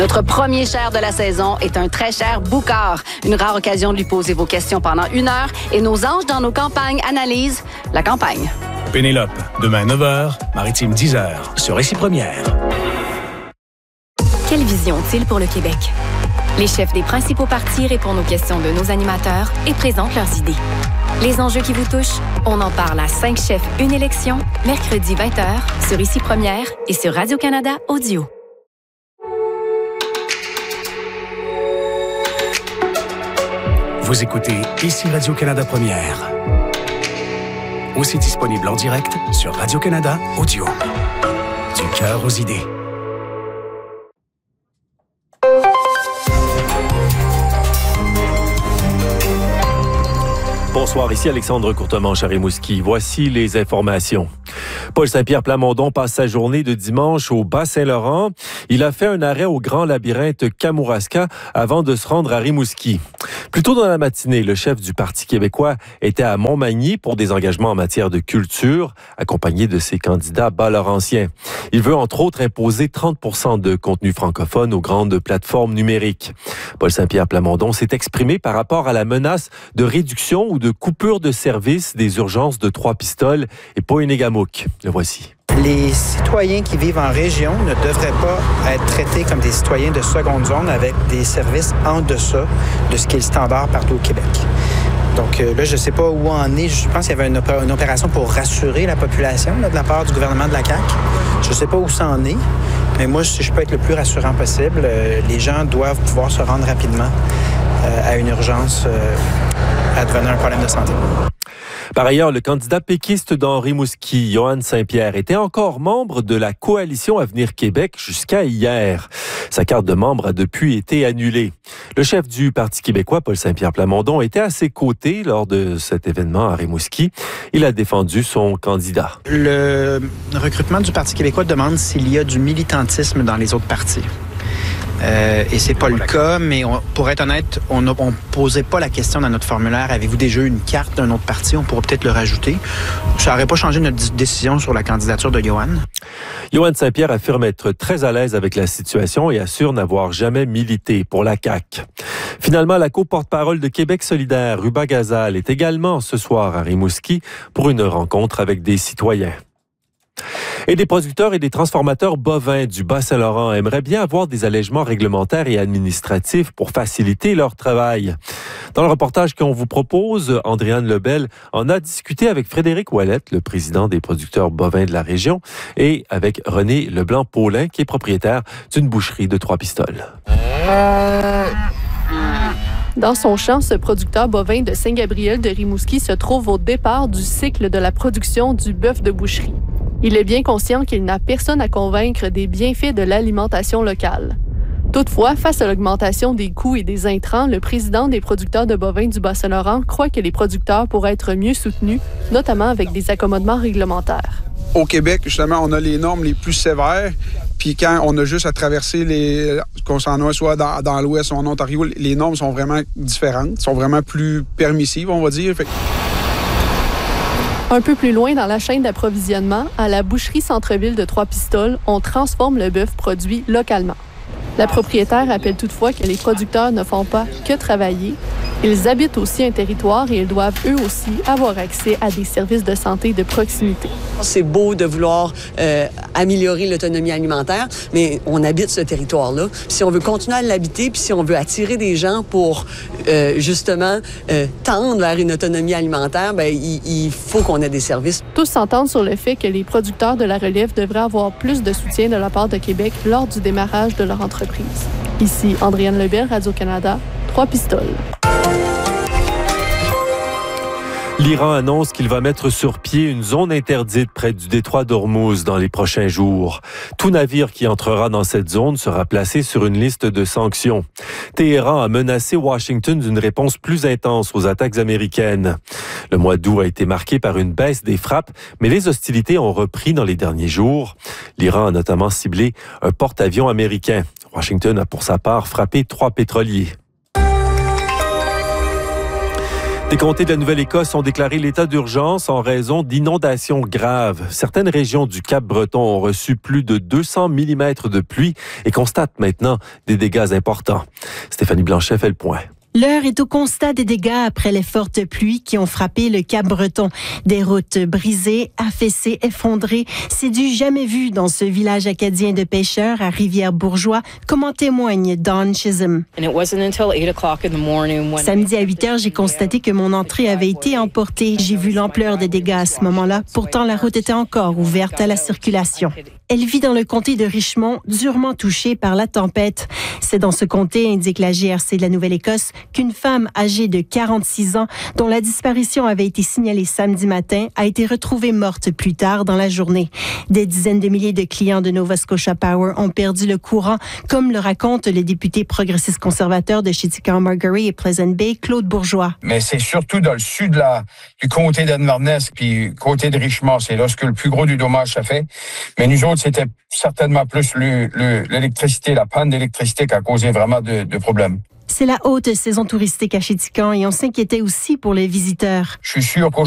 Notre premier cher de la saison est un très cher Boucard. Une rare occasion de lui poser vos questions pendant 1 heure et nos anges dans nos campagnes analysent la campagne. Pénélope, demain 9h, Maritime 10h, sur Récit Première. Quelle vision ont-ils pour le Québec? Les chefs des principaux partis répondent aux questions de nos animateurs et présentent leurs idées. Les enjeux qui vous touchent, on en parle à 5 chefs, une élection, mercredi 20h, sur Ici Première et sur Radio-Canada Audio. Vous écoutez Ici Radio-Canada Première. Aussi disponible en direct sur Radio-Canada Audio. Du cœur aux idées. Bonsoir, ici Alexandre Courtemanche à Rimouski. Voici les informations. Paul Saint-Pierre Plamondon passe sa journée de dimanche au Bas-Saint-Laurent. Il a fait un arrêt au Grand Labyrinthe Kamouraska avant de se rendre à Rimouski. Plus tôt dans la matinée, le chef du Parti québécois était à Montmagny pour des engagements en matière de culture, accompagné de ses candidats bas-laurentiens. Il veut entre autres imposer 30% de contenu francophone aux grandes plateformes numériques. Paul Saint-Pierre Plamondon s'est exprimé par rapport à la menace de réduction ou de coupure de service des urgences de Trois-Pistoles et Pointe-Négamouk. Le voici. Les citoyens qui vivent en région ne devraient pas être traités comme des citoyens de seconde zone avec des services en deçà de ce qui est le standard partout au Québec. Donc là, je ne sais pas où en est. Je pense qu'il y avait une opération pour rassurer la population là, de la part du gouvernement de la CAQ. Je ne sais pas où ça en est. Mais moi, si je peux être le plus rassurant possible, les gens doivent pouvoir se rendre rapidement à une urgence advenant un problème de santé. Par ailleurs, le candidat péquiste dans Rimouski, Yohann Saint-Pierre, était encore membre de la coalition Avenir Québec jusqu'à hier. Sa carte de membre a depuis été annulée. Le chef du Parti québécois, Paul Saint-Pierre Plamondon, était à ses côtés lors de cet événement à Rimouski. Il a défendu son candidat. Le recrutement du Parti québécois demande s'il y a du militantisme dans les autres partis. Et c'est pas le cas, mais pour être honnête, on posait pas la question dans notre formulaire. Avez-vous déjà eu une carte d'un autre parti? On pourrait peut-être le rajouter. Ça n'aurait pas changé notre décision sur la candidature de Yohann. Yohann Saint-Pierre affirme être très à l'aise avec la situation et assure n'avoir jamais milité pour la CAQ. Finalement, la co-porte-parole de Québec solidaire, Ruba Gazal, est également ce soir à Rimouski pour une rencontre avec des citoyens. Et des producteurs et des transformateurs bovins du Bas-Saint-Laurent aimeraient bien avoir des allègements réglementaires et administratifs pour faciliter leur travail. Dans le reportage qu'on vous propose, Andréane Lebel en a discuté avec Frédéric Ouellette, le président des producteurs bovins de la région, et avec René Leblanc-Paulin, qui est propriétaire d'une boucherie de Trois-Pistoles. Dans son champ, ce producteur bovin de Saint-Gabriel de Rimouski se trouve au départ du cycle de la production du bœuf de boucherie. Il est bien conscient qu'il n'a personne à convaincre des bienfaits de l'alimentation locale. Toutefois, face à l'augmentation des coûts et des intrants, le président des producteurs de bovins du Bas-Saint-Laurent croit que les producteurs pourraient être mieux soutenus, notamment avec des accommodements réglementaires. Au Québec, justement, on a les normes les plus sévères. Puis quand on a juste à traverser qu'on s'en aille soit dans l'Ouest ou en Ontario, les normes sont vraiment différentes, sont vraiment plus permissives, on va dire. Un peu plus loin dans la chaîne d'approvisionnement, à la boucherie Centre-Ville de Trois-Pistoles, on transforme le bœuf produit localement. La propriétaire rappelle toutefois que les producteurs ne font pas que travailler. Ils habitent aussi un territoire et ils doivent eux aussi avoir accès à des services de santé de proximité. C'est beau de vouloir améliorer l'autonomie alimentaire, mais on habite ce territoire-là. Si on veut continuer à l'habiter, puis si on veut attirer des gens pour justement tendre vers une autonomie alimentaire, bien, il faut qu'on ait des services. Tous s'entendent sur le fait que les producteurs de la relève devraient avoir plus de soutien de la part de Québec lors du démarrage de leur entreprise. Ici Andréane Lebel, Radio-Canada, Trois-Pistoles. L'Iran annonce qu'il va mettre sur pied une zone interdite près du détroit d'Ormuz dans les prochains jours. Tout navire qui entrera dans cette zone sera placé sur une liste de sanctions. Téhéran a menacé Washington d'une réponse plus intense aux attaques américaines. Le mois d'août a été marqué par une baisse des frappes, mais les hostilités ont repris dans les derniers jours. L'Iran a notamment ciblé un porte-avions américain. Washington a pour sa part frappé 3 pétroliers. Des comtés de la Nouvelle-Écosse ont déclaré l'état d'urgence en raison d'inondations graves. Certaines régions du Cap-Breton ont reçu plus de 200 mm de pluie et constatent maintenant des dégâts importants. Stéphanie Blanchet fait le point. L'heure est au constat des dégâts après les fortes pluies qui ont frappé le Cap-Breton. Des routes brisées, affaissées, effondrées. C'est du jamais vu dans ce village acadien de pêcheurs à Rivière-Bourgeois, comme en témoigne Dawn Chisholm. Samedi à 8 heures, j'ai constaté que mon entrée avait été emportée. J'ai vu l'ampleur des dégâts à ce moment-là. Pourtant, la route était encore ouverte à la circulation. Elle vit dans le comté de Richmond, durement touché par la tempête. C'est dans ce comté, indique la GRC de la Nouvelle-Écosse, qu'une femme âgée de 46 ans, dont la disparition avait été signalée samedi matin, a été retrouvée morte plus tard dans la journée. Des dizaines de milliers de clients de Nova Scotia Power ont perdu le courant, comme le raconte le député progressiste conservateur de Chittagong-Margaret et Pleasant Bay, Claude Bourgeois. Mais c'est surtout dans le sud du comté d'Inverness, puis comté de Richmond, c'est là que le plus gros du dommage ça fait. Mais nous autres, c'était certainement plus l'électricité, la panne d'électricité qui a causé vraiment de problèmes. C'est la haute saison touristique à Chittagong et on s'inquiétait aussi pour les visiteurs. Je suis sûr qu'aujourd'hui,